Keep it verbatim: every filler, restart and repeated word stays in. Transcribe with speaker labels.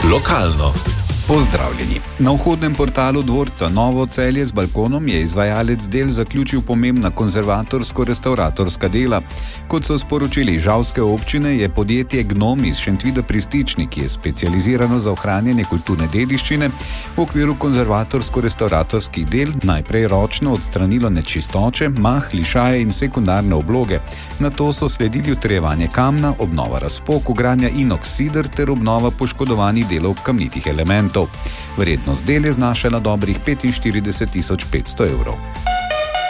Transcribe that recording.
Speaker 1: Lokalno.
Speaker 2: Pozdravljeni. Na vhodnem portalu dvorca Novo Celje z balkonom je izvajalec del zaključil pomembna konzervatorsko-restauratorska dela. Kot so sporočili žalske občine, je podjetje Gnom iz Šentvida pri Stični, ki je specializirano za ohranjanje kulturne dediščine, v okviru konzervatorsko-restauratorskih del najprej ročno odstranilo nečistoče, mah, lišaje in sekundarne obloge. Nato so sledili utrjevanje kamna, obnova razpok, vgradnja inox sider ter obnova poškodovanih delov kamnitih elementov. Vrednost del je znašala dobrih petinštirideset tisoč petsto evrov.